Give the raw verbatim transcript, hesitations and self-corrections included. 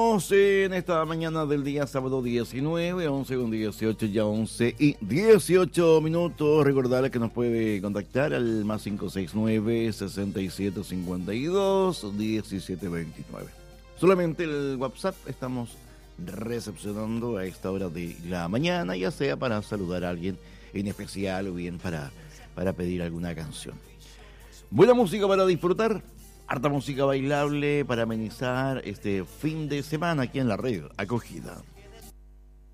Estamos en esta mañana del día sábado diecinueve, once con dieciocho, ya once y dieciocho minutos. Recordarles que nos puede contactar al más cinco seis nueve, seis siete cinco dos, diecisiete veintinueve. Solamente el WhatsApp estamos recepcionando a esta hora de la mañana, ya sea para saludar a alguien en especial o bien para, para pedir alguna canción. Buena música para disfrutar. Harta música bailable para amenizar este fin de semana aquí en la red Acogida.